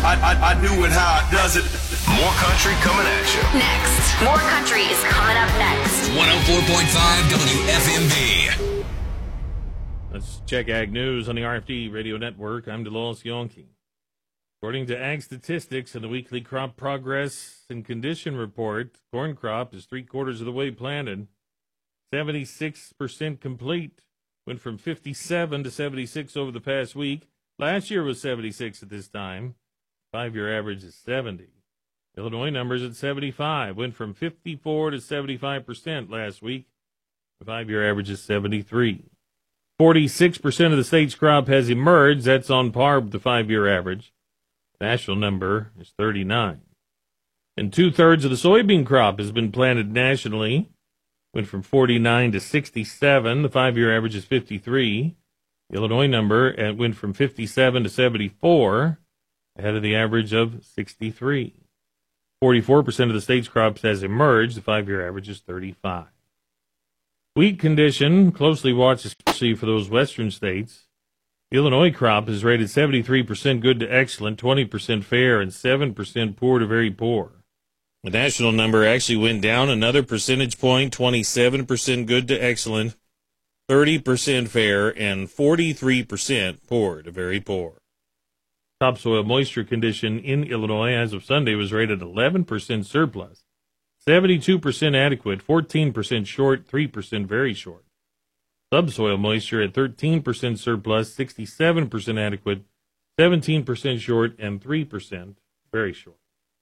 I knew it how it does it. More country coming at you. Next. More country is coming up next. 104.5 WFMV. Let's check Ag News on the RFD Radio Network. I'm DeLois Yonke. According to Ag Statistics and the weekly crop progress and condition report, corn crop is 3/4 of the way planted, 76% complete. Went from 57 to 76 over the past week. Last year was 76 at this time. 5-year average is 70. Illinois numbers at 75. Went from 54 to 75% last week. The 5-year average is 73. 46% of the state's crop has emerged. That's on par with the 5-year average. National number is 39. And 2/3 of the soybean crop has been planted nationally. Went from 49 to 67. The 5-year average is 53. The Illinois number went from 57 to 74, ahead of the average of 63. 44% of the state's crops has emerged. The 5-year average is 35. Wheat condition, closely watched, especially for those western states. The Illinois crop is rated 73% good to excellent, 20% fair, and 7% poor to very poor. The national number actually went down another percentage point, 27% good to excellent, 30% fair, and 43% poor to very poor. Topsoil moisture condition in Illinois as of Sunday was rated 11% surplus, 72% adequate, 14% short, 3% very short. Subsoil moisture at 13% surplus, 67% adequate, 17% short, and 3% very short.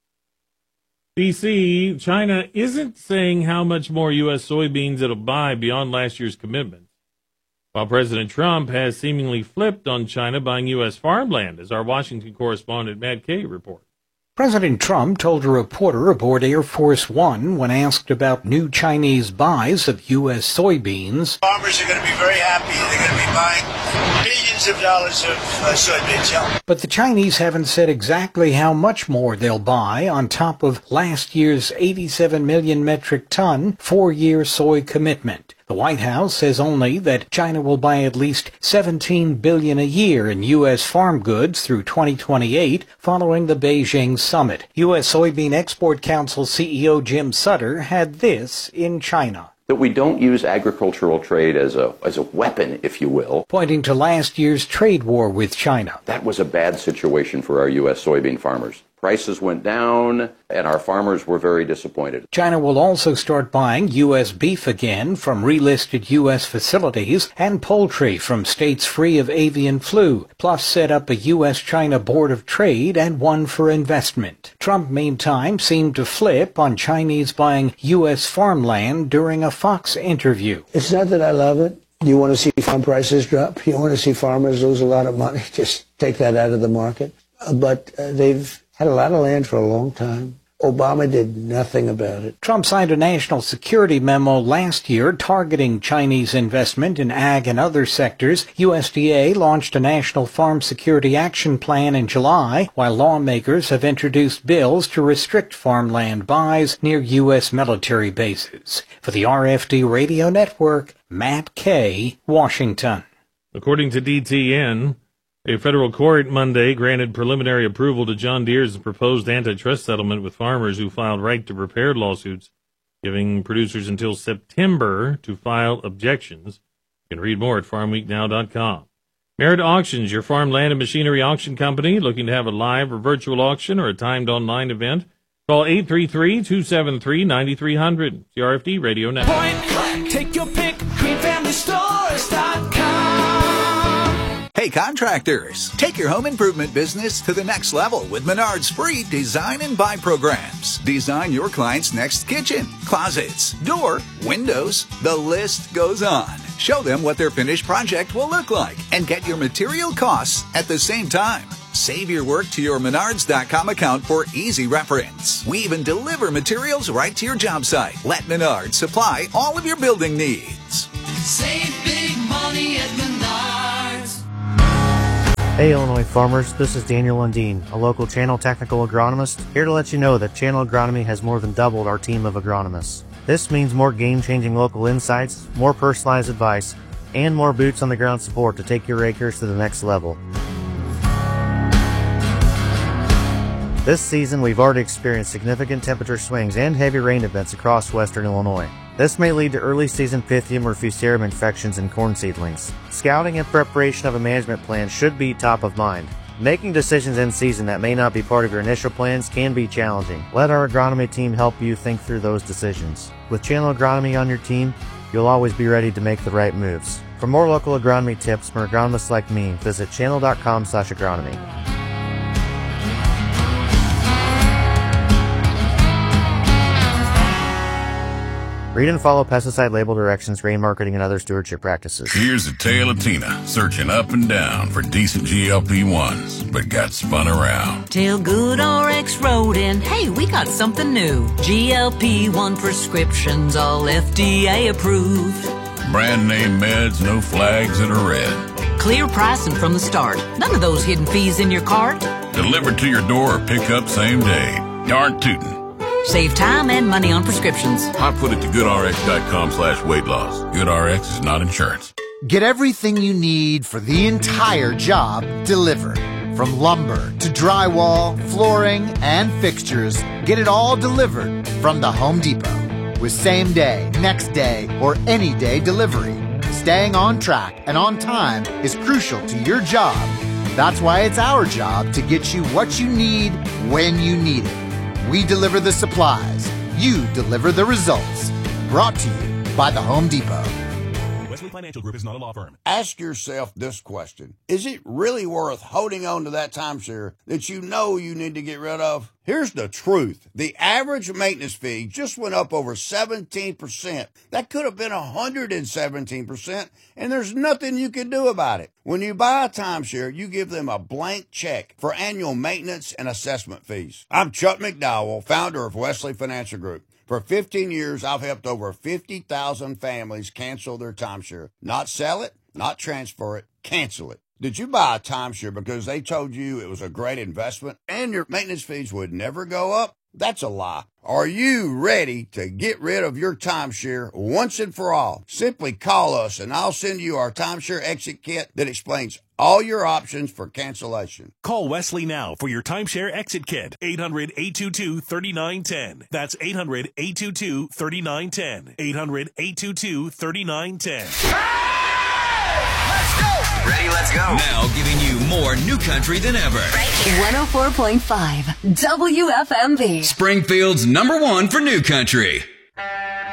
D.C., China isn't saying how much more U.S. soybeans it'll buy beyond last year's commitments, while President Trump has seemingly flipped on China buying U.S. farmland, as our Washington correspondent Matt Kay reports. President Trump told a reporter aboard Air Force One when asked about new Chinese buys of U.S. soybeans. Farmers are going to be very happy. They're going to be buying billions of dollars of soybeans. But the Chinese haven't said exactly how much more they'll buy on top of last year's 87 million metric ton 4-year soy commitment. The White House says only that China will buy at least $17 billion a year in U.S. farm goods through 2028 following the Beijing summit. U.S. Soybean Export Council CEO Jim Sutter had this in China. That we don't use agricultural trade as a weapon, if you will. Pointing to last year's trade war with China. That was a bad situation for our U.S. soybean farmers. Prices went down, and our farmers were very disappointed. China will also start buying U.S. beef again from relisted U.S. facilities and poultry from states free of avian flu, plus set up a U.S.-China Board of Trade and one for investment. Trump, meantime, seemed to flip on Chinese buying U.S. farmland during a Fox interview. It's not that I love it. You want to see farm prices drop? You want to see farmers lose a lot of money? Just take that out of the market. But they've had a lot of land for a long time. Obama did nothing about it. Trump signed a national security memo last year targeting Chinese investment in ag and other sectors. USDA launched a national farm security action plan in July, while lawmakers have introduced bills to restrict farmland buys near U.S. military bases. For the RFD Radio Network, Matt Kay, Washington. According to DTN, a federal court Monday granted preliminary approval to John Deere's proposed antitrust settlement with farmers who filed right-to-repair lawsuits, giving producers until September to file objections. You can read more at farmweeknow.com. Merit Auctions, your farm, land, and machinery auction company, looking to have a live or virtual auction or a timed online event? Call 833-273-9300. CRFD Radio Network. Point blank, take your pick, greenfamilystores.com. Hey contractors, take your home improvement business to the next level with Menard's free design and buy programs. Design your client's next kitchen, closets, door, windows, the list goes on. Show them what their finished project will look like and get your material costs at the same time. Save your work to your Menards.com account for easy reference. We even deliver materials right to your job site. Let Menards supply all of your building needs. Save big money at Menards. Hey Illinois farmers, this is Daniel Lundeen, a local Channel technical agronomist, here to let you know that Channel Agronomy has more than doubled our team of agronomists. This means more game-changing local insights, more personalized advice, and more boots-on-the-ground support to take your acres to the next level. This season, we've already experienced significant temperature swings and heavy rain events across western Illinois. This may lead to early season Pythium or Fusarium infections in corn seedlings. Scouting and preparation of a management plan should be top of mind. Making decisions in season that may not be part of your initial plans can be challenging. Let our agronomy team help you think through those decisions. With Channel Agronomy on your team, you'll always be ready to make the right moves. For more local agronomy tips from agronomists like me, visit channel.com/agronomy. Read and follow pesticide label directions, grain marketing, and other stewardship practices. Here's a tale of Tina searching up and down for decent GLP-1s, but got spun around. Till Good RX wrote in, hey, we got something new. GLP-1 prescriptions, all FDA approved. Brand name meds, no flags that are red. Clear pricing from the start. None of those hidden fees in your cart. Delivered to your door or pick up same day. Darn tootin'. Save time and money on prescriptions. I put it to goodrx.com/weight loss. GoodRx is not insurance. Get everything you need for the entire job delivered. From lumber to drywall, flooring, and fixtures, get it all delivered from the Home Depot. With same day, next day, or any day delivery. Staying on track and on time is crucial to your job. That's why it's our job to get you what you need when you need it. We deliver the supplies. You deliver the results. Brought to you by the Home Depot. Wesley Financial Group is not a law firm. Ask yourself this question. Is it really worth holding on to that timeshare that you know you need to get rid of? Here's the truth. The average maintenance fee just went up over 17%. That could have been 117%, and there's nothing you can do about it. When you buy a timeshare, you give them a blank check for annual maintenance and assessment fees. I'm Chuck McDowell, founder of Wesley Financial Group. For 15 years, I've helped over 50,000 families cancel their timeshare. Not sell it, not transfer it, cancel it. Did you buy a timeshare because they told you it was a great investment and your maintenance fees would never go up? That's a lie. Are you ready to get rid of your timeshare once and for all? Simply call us and I'll send you our timeshare exit kit that explains all your options for cancellation. Call Wesley now for your timeshare exit kit. 800-822-3910. That's 800-822-3910. 800-822-3910. Ready, let's go. Now giving you more new country than ever. Right here. 104.5 WFMB. Springfield's #1 for new country.